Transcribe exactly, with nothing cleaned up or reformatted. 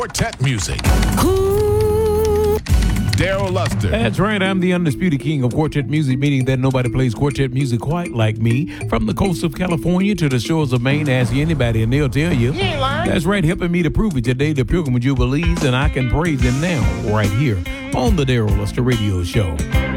Quartet music. Daryl Luster. That's right. I'm the undisputed king of quartet music, meaning that nobody plays quartet music quite like me. From the coast of California to the shores of Maine, ask anybody and they'll tell you. You ain't lying. That's right. Helping me to prove it today, the Pilgrim Jubilees, and I can praise him now, right here on the Daryl Luster Radio Show.